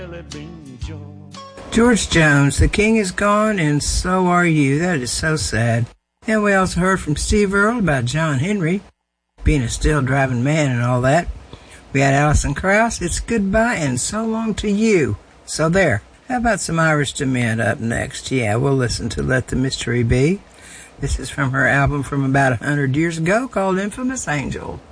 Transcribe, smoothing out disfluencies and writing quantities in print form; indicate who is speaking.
Speaker 1: George Jones, the king is gone and so are you. That is so sad. And we also heard from Steve Earle about John Henry being a still driving man and all that. We had Alison Krauss, It's Goodbye and So Long to You. So there. How about some Irish Dement up next? Yeah, we'll listen to Let the Mystery Be. This is from her album from about 100 years ago called Infamous Angel.